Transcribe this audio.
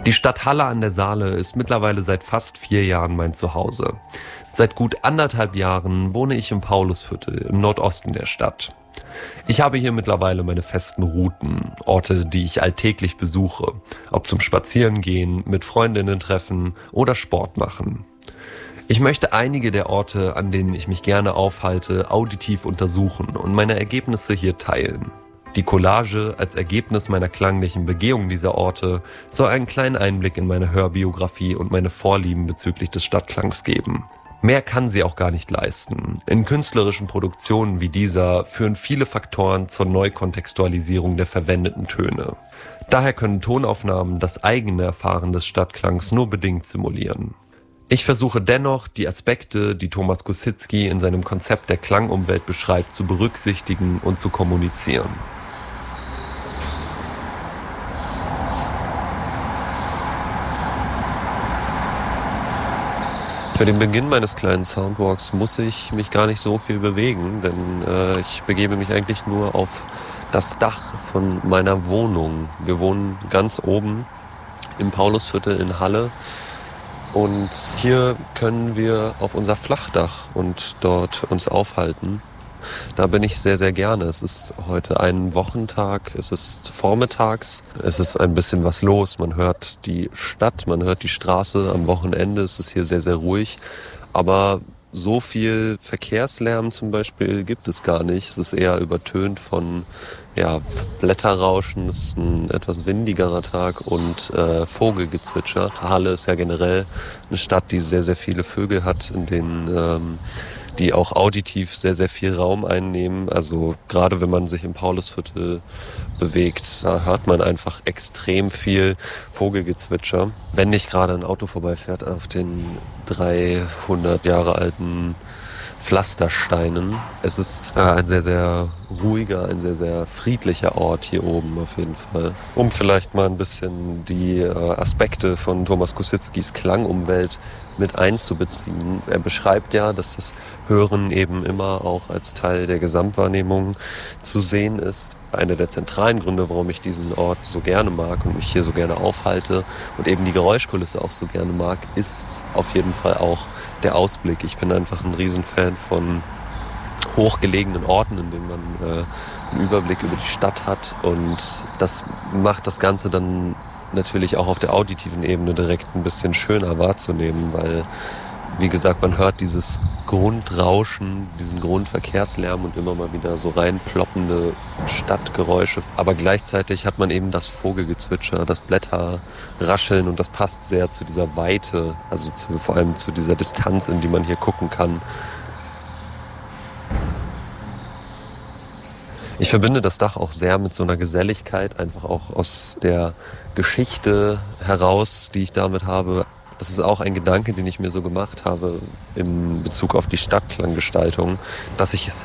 Die Stadt Halle an der Saale ist mittlerweile seit fast 4 Jahren mein Zuhause. Seit gut 1,5 Jahren wohne ich im Paulusviertel im Nordosten der Stadt. Ich habe hier mittlerweile meine festen Routen, Orte, die ich alltäglich besuche, ob zum Spazierengehen, mit Freundinnen treffen oder Sport machen. Ich möchte einige der Orte, an denen ich mich gerne aufhalte, auditiv untersuchen und meine Ergebnisse hier teilen. Die Collage als Ergebnis meiner klanglichen Begehung dieser Orte soll einen kleinen Einblick in meine Hörbiografie und meine Vorlieben bezüglich des Stadtklangs geben. Mehr kann sie auch gar nicht leisten. In künstlerischen Produktionen wie dieser führen viele Faktoren zur Neukontextualisierung der verwendeten Töne. Daher können Tonaufnahmen das eigene Erfahren des Stadtklangs nur bedingt simulieren. Ich versuche dennoch, die Aspekte, die Thomas Kosinski in seinem Konzept der Klangumwelt beschreibt, zu berücksichtigen und zu kommunizieren. Für den Beginn meines kleinen Soundwalks muss ich mich gar nicht so viel bewegen, denn ich begebe mich eigentlich nur auf das Dach von meiner Wohnung. Wir wohnen ganz oben im Paulusviertel in Halle und hier können wir auf unser Flachdach und dort uns aufhalten. Da bin ich sehr, sehr gerne. Es ist heute ein Wochentag, es ist vormittags, es ist ein bisschen was los. Man hört die Stadt, man hört die Straße. Am Wochenende ist es hier sehr, sehr ruhig. Aber so viel Verkehrslärm zum Beispiel gibt es gar nicht. Es ist eher übertönt von Blätterrauschen. Es ist ein etwas windigerer Tag und Vogelgezwitscher. Halle ist ja generell eine Stadt, die sehr, sehr viele Vögel hat, in denen die auch auditiv sehr, sehr viel Raum einnehmen. Also gerade wenn man sich im Paulusviertel bewegt, da hört man einfach extrem viel Vogelgezwitscher. Wenn nicht gerade ein Auto vorbeifährt auf den 300 Jahre alten Pflastersteinen. Es ist ein sehr, sehr ruhiger, ein sehr, sehr friedlicher Ort hier oben auf jeden Fall. Um vielleicht mal ein bisschen die Aspekte von Thomas Kosinskis Klangumwelt mit einzubeziehen. Er beschreibt ja, dass das Hören eben immer auch als Teil der Gesamtwahrnehmung zu sehen ist. Einer der zentralen Gründe, warum ich diesen Ort so gerne mag und mich hier so gerne aufhalte und eben die Geräuschkulisse auch so gerne mag, ist auf jeden Fall auch der Ausblick. Ich bin einfach ein Riesenfan von hochgelegenen Orten, in denen man einen Überblick über die Stadt hat, und das macht das Ganze dann natürlich auch auf der auditiven Ebene direkt ein bisschen schöner wahrzunehmen, weil, wie gesagt, man hört dieses Grundrauschen, diesen Grundverkehrslärm und immer mal wieder so reinploppende Stadtgeräusche. Aber gleichzeitig hat man eben das Vogelgezwitscher, das Blätterrascheln, und das passt sehr zu dieser Weite, also vor allem zu dieser Distanz, in die man hier gucken kann. Ich verbinde das Dach auch sehr mit so einer Geselligkeit, einfach auch aus der Geschichte heraus, die ich damit habe. Das ist auch ein Gedanke, den ich mir so gemacht habe in Bezug auf die Stadtklanggestaltung, dass ich es